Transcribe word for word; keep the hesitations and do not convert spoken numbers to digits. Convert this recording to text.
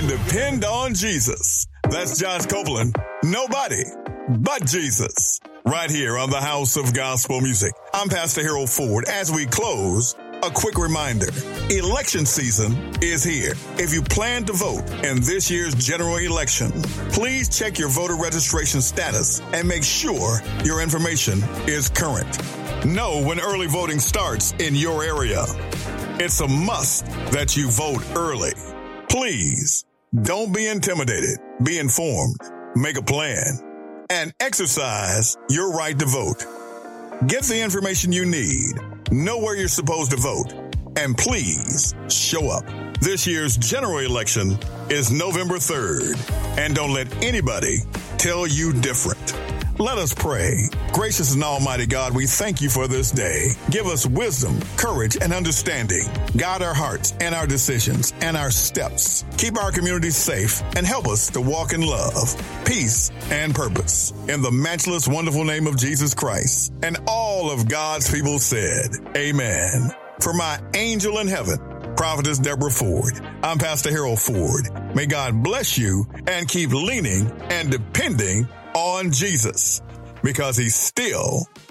and depend on Jesus. That's Josh Copeland. Nobody but Jesus. Right here on the House of Gospel Music. I'm Pastor Harold Ford. As we close, a quick reminder. Election season is here. If you plan to vote in this year's general election, please check your voter registration status and make sure your information is current. Know when early voting starts in your area. It's a must that you vote early. Please don't be intimidated. Be informed. Make a plan. And exercise your right to vote. Get the information you need. Know where you're supposed to vote. And please show up. This year's general election is November third. And don't let anybody tell you different. Let us pray. Gracious and almighty God, we thank you for this day. Give us wisdom, courage, and understanding. Guide our hearts and our decisions and our steps. Keep our community safe and help us to walk in love, peace, and purpose. In the matchless, wonderful name of Jesus Christ. And all of God's people said, amen. For my angel in heaven, Prophetess Deborah Ford, I'm Pastor Harold Ford. May God bless you and keep leaning and depending on Jesus, because he's still